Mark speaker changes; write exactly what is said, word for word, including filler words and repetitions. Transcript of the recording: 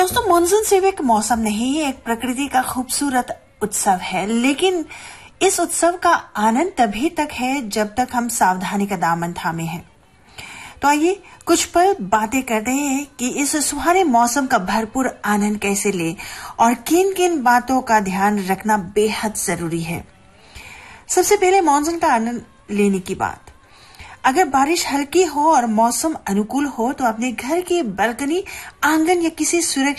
Speaker 1: दोस्तों, मानसून सिर्फ एक मौसम नहीं, एक प्रकृति का खूबसूरत उत्सव है। लेकिन इस उत्सव का आनंद तभी तक है जब तक हम सावधानी का दामन थामे हैं। तो आइए कुछ पल बातें करते हैं कि इस सुहाने मौसम का भरपूर आनंद कैसे ले और किन किन बातों का ध्यान रखना बेहद जरूरी है। सबसे पहले मानसून का आनंद लेने की बात। अगर बारिश हल्की हो और मौसम अनुकूल हो तो अपने घर की बालकनी, आंगन या किसी सुरक्षित